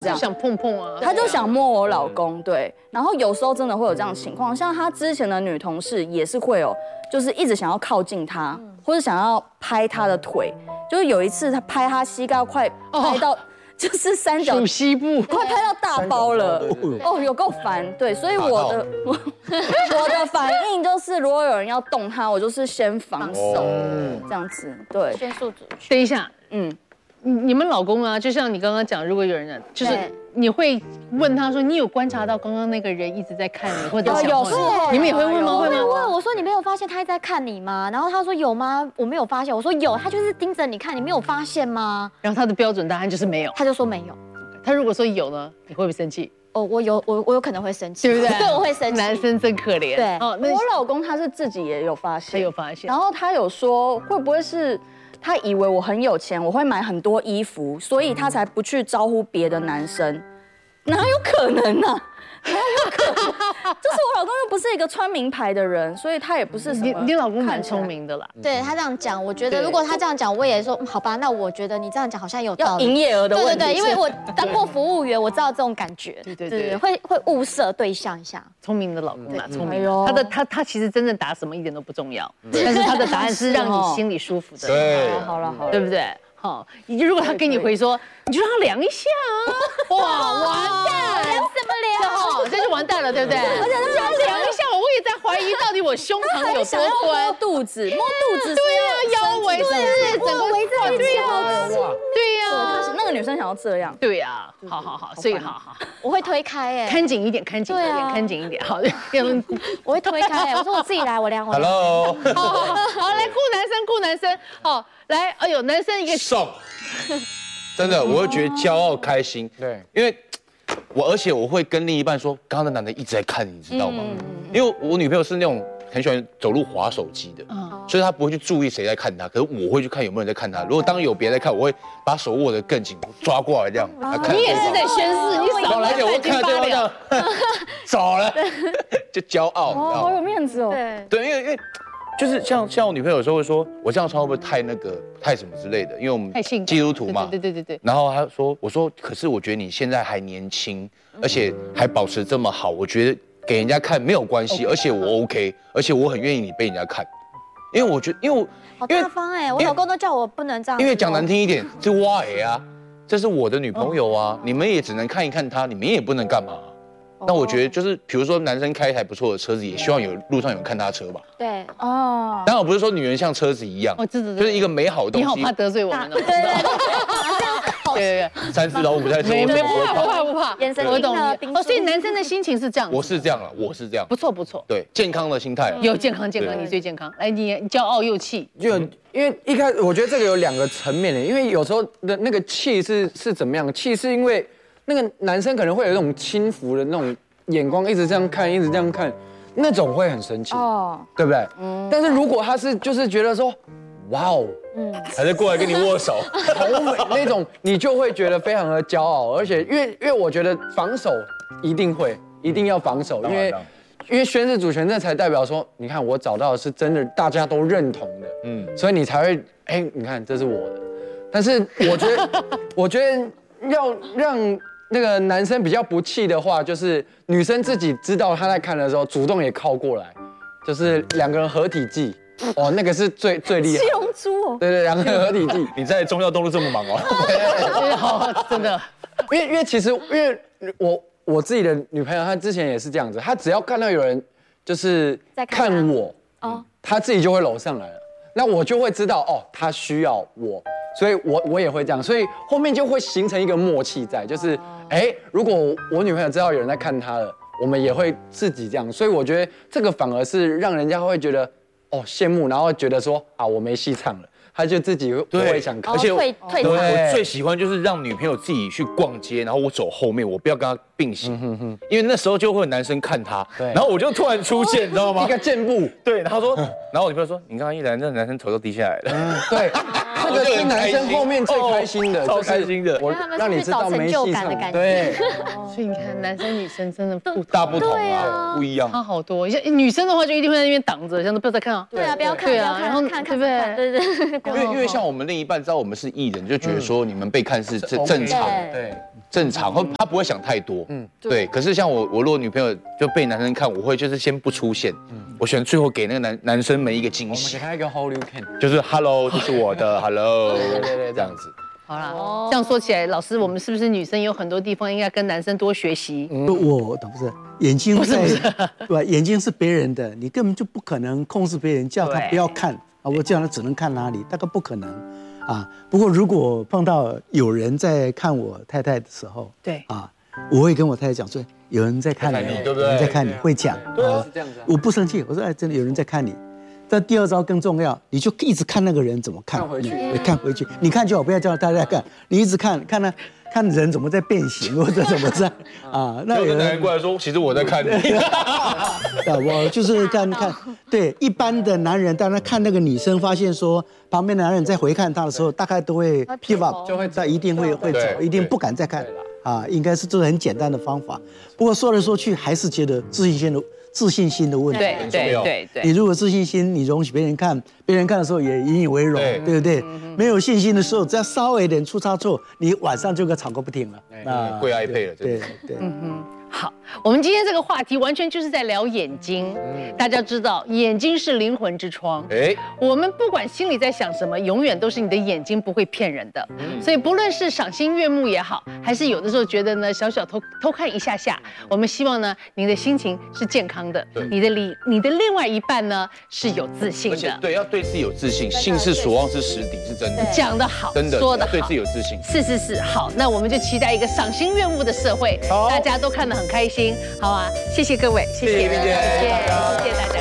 这样， 想碰碰啊， 他就想摸我老公，对。然后有时候真的会有这样的情况，像他之前的女同事也是会有，就是一直想要靠近他，或者想要拍他的腿。就是有一次他拍他膝盖，快拍到就是三角属西部， 快拍到大包了，哦，有够烦。对，所以我的反应就是，如果有人要动他，我就是先防守，这样子。对， 先速主。 等一下，你们老公啊，就像你刚刚讲，如果有人就是你会问他说，你有观察到刚刚那个人一直在看你，或者有时候你们也会问吗？ 我会吗？ 会问我说你没有发现他一直在看你吗？然后他说有吗？我没有发现。我说有，他就是盯着你看，你没有发现吗？ 然后他的标准答案就是没有。 他就说没有。 他如果说有呢，你会不会生气？ 哦，我有可能会生气， 对不对？ 对，我会生气。 男生真可怜。 对， 我老公他是自己也有发现， 他有发现， 然后他有说会不会是他以为我很有钱，我会买很多衣服，所以他才不去招呼别的男生，哪有可能啊？哪有可能？就是我老公又不是一个穿名牌的人，所以他也不是什么。 你老公蛮聪明的啦。 对他这样讲，我觉得如果他这样讲，我也说好吧。那我觉得你这样讲好像有道理。 要营业额的问题。 对，因为我当过服务员，我知道这种感觉。 对， 会物色对象一下。 聪明的老公啦，聪明。他其实真正答什么一点都不重要，但是他的答案是让你心里舒服的。 对， 好了， 对不对？好，如果他跟你回说，你就让他量一下啊，哇，完蛋， 量什么量？ 这就完蛋了，对不对？而且他量一下，我也在怀疑到底我胸膛有多宽， 摸肚子，对啊，腰围是整个围在一起，对呀， 那个女生想要这样， 对呀，好，所以好， 我会推开看紧一点，看紧一点，好， 我会推开，我说我自己来，我量。 Hello， 好，来顾男生，好。来，哎呦，男生一个送，真的，我会觉得骄傲开心。对，因为而且我会跟另一半说，刚刚那男的一直在看你，知道吗？因为我女朋友是那种很喜欢走路滑手机的，所以她不会去注意谁在看她，可是我会去看有没有人在看她。如果当有别人在看，我会把手握得更紧，抓过来这样。 你也是在宣誓，你少来点， 我看对方这样，走了，就骄傲， 好有面子哦。 对，因为。就是像我女朋友有时候会说，我这样穿会不会太什么之类的？因为我们基督徒嘛。 对。 然后我说，可是我觉得你现在还年轻，而且还保持这么好，我觉得给人家看没有关系，而且我 OK， 而且我很愿意你被人家看，因为我觉得，因为好大方哎，我老公都叫我不能这样。 因为讲难听一点，是挖啊，这是我的女朋友啊，你们也只能看一看她，你们也不能干嘛。那我觉得就是，比如说男生开一台不错的车子，也希望路上有人看他车吧。 对， 当然我不是说女人像车子一样，就是一个美好的东西。 你好怕得罪我们哦。对， 三思老虎不太说。 不怕。 眼神我懂你。 所以男生的心情是这样。 我是这样了，我是这样。 不错。 对，健康的心态。 有健康，你最健康。来，你骄傲又气。 就因为一开始我觉得这个有两个层面的，因为有时候的那个气是怎么样？气是因为。那个男生可能会有那种轻浮的那种眼光，一直这样看，那种会很生气，对不对？但是如果他是就是觉得说，哇哦， 还是过来跟你握手， 好美那种，你就会觉得非常的骄傲，而且因为我觉得防守一定要防守，因为宣誓主权，那才代表说，你看我找到的是真的大家都认同的，所以你才会，你看这是我的。但是我觉得要让那个男生比较不气的话，就是女生自己知道他在看的时候，主动也靠过来，就是两个人合体技，那个是最厉害。 七龙珠哦。 对，两个人合体技。 你在忠孝东路这么忙哦？真的。 因为其实因为我自己的女朋友，她之前也是这样子，她只要看到有人就是看我，她自己就会搂上来了，那我就会知道她需要我。所以我也会这样，所以后面就会形成一个默契在，就是如果我女朋友知道有人在看她了，我们也会自己这样。所以我觉得这个反而是让人家会觉得羡慕，然后觉得说我没戏唱了，他就自己会想看。 而且我退最喜欢就是让女朋友自己去逛街，然后我走后面，我不要跟她并行，因为那时候就会有男生看她，然后我就突然出现，你知道吗？ 一个箭步， 对，然后我女朋友说，你刚刚一来，那男生头都低下来了， 对。这个是男生后面最开心的， 超开心的。 我让你知道没戏唱，对。 所以你看，男生女生真的大不同啊，不一样， 差好多。像女生的话，就一定会在那边挡着，像都不要再看啊。 对啊，不要看，然后看，对不对？ 因为像我们另一半知道我们是艺人，就觉得说你们被看是正常， 对。 正常，他不会想太多。对。可是像我如果女朋友就被男生看，我会就是先不出现，我选最后给那个男生们一个惊喜， 给他一个 hold you can， 就是 hello， 这是我的 hello， 对，这样子。 好啦，这样说起来，老师，我们是不是女生有很多地方应该跟男生多学习？ 我不是眼睛在，对吧？眼睛是别人的，你根本就不可能控制别人，叫他不要看啊，我叫他只能看哪里，大概不可能啊。不过如果碰到有人在看我太太的时候， 对啊，我会跟我太太讲说，有人在看你， 对不对？ 有人在看你，会讲， 对啊，是这样子。 我不生气，我说哎，真的有人在看你。但第二招更重要，你就一直看那个人怎么看， 看回去， 看回去，你看就好，不要叫大家看，你一直看人怎么在变形或者怎么在啊。那有人过来说，其实我在看你。 我就是看，对一般的男人，当他看那个女生，发现说旁边的男人在回看他的时候，大概都会 give up， 他一定会走，一定不敢再看啊。应该是这是很简单的方法。不过说来说去，还是觉得自信心的问题。 对， 你如果自信心，你容许别人看的时候也引以为荣，对不对？没有信心的时候，只要稍微一点出差错，你晚上就跟吵个不停了。 会爱配了， 对。 好，我们今天这个话题完全就是在聊眼睛。大家知道，眼睛是灵魂之窗。我们不管心里在想什么，永远都是你的眼睛不会骗人的。所以不论是赏心悦目也好，还是有的时候觉得呢小偷看一下下，我们希望呢您的心情是健康的，你的另外一半呢是有自信的。而且对，要对自己有自信，心是所望是实底，是真的。 讲得好， 真的说得好， 对自己有自信。 是，好，那我们就期待一个赏心悦目的社会，大家都看得很开心，好啊，谢谢各位，谢谢大家。